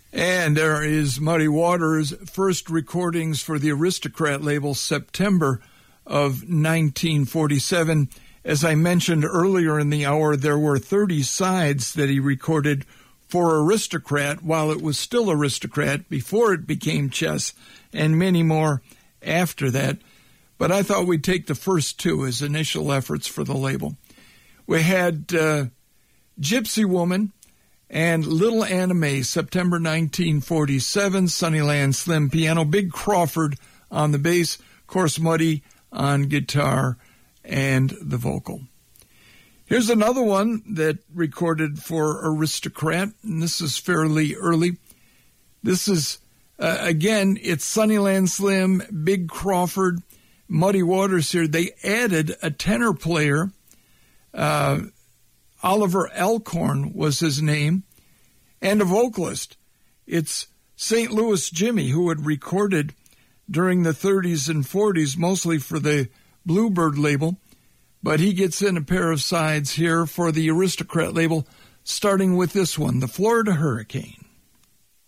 And there is Muddy Waters' first recordings for the Aristocrat label, September of 1947. As I mentioned earlier in the hour, there were 30 sides that he recorded for Aristocrat while it was still Aristocrat, before it became Chess, and many more after that. But I thought we'd take the first two as initial efforts for the label. We had Gypsy Woman and Little Anna May, September 1947, Sunnyland Slim piano, Big Crawford on the bass, of course Muddy on guitar and the vocal. Here's another one that recorded for Aristocrat, and this is fairly early. This is, again, it's Sunnyland Slim, Big Crawford, Muddy Waters here. They added a tenor player. Oliver Alcorn was his name, and a vocalist. It's St. Louis Jimmy, who had recorded during the 30s and 40s, mostly for the Bluebird label, but he gets in a pair of sides here for the Aristocrat label, starting with this one, the Florida Hurricane.